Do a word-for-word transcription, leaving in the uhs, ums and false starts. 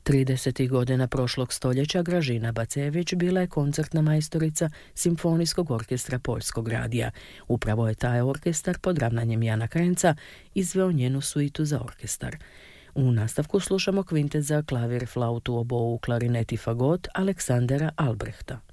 tridesetih godina prošlog stoljeća Gražina Bacević bila je koncertna majstorica Simfonijskog orkestra Poljskog radija. Upravo je taj orkestar pod ravnanjem Jana Krenca izveo njenu suitu za orkestar. U nastavku slušamo kvintet za klavir, flautu, obou, klarinet i fagot Aleksandera Albrehta.